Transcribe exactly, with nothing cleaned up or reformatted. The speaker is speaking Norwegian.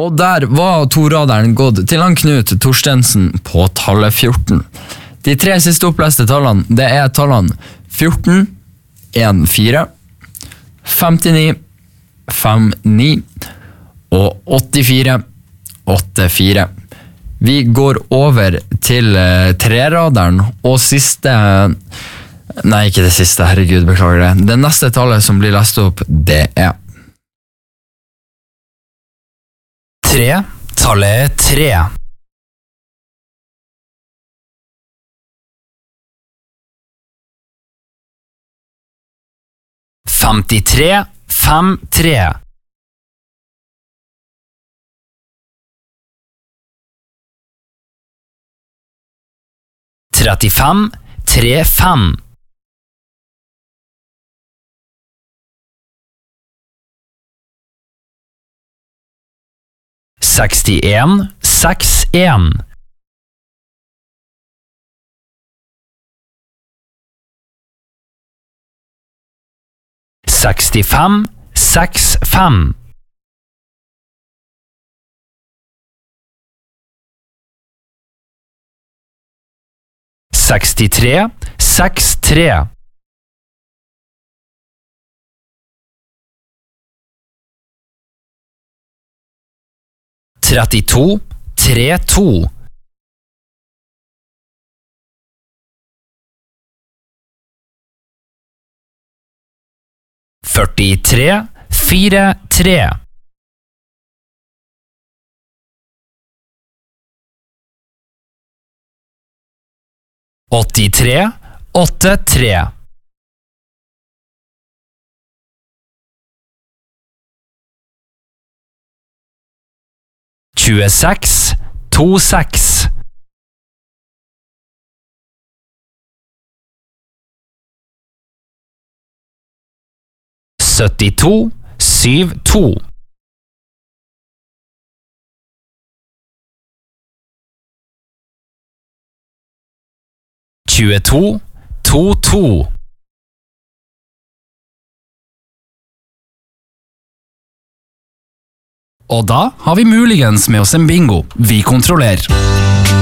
Og der var toraderen gått til han Knut Torstensen på tallet fjorten. De tre siste oppleste tallene, det er tallene fjorten, en fire, femtini, fem ni og åttifire, åtte fire. Vi går over til uh, treraderen, og siste... Nei, ikke det siste, herregud, beklager det. Det neste tallet som blir lest opp, det er... Tre, tallet tre. Femtitre, fem, tre. Trettifem, tre, fem. Sekstien, seks, en. Sekstifem, seks, fem. Sekstitre, seks, tre. Trettito, tre, to. Førtitre, fire, tre. Åttitre, åtte, tre. Tjueseks, to, seks. Syttito, syv, to. Tjueto, to, to. Og da har vi muligens med oss en bingo. Vi kontrollerer.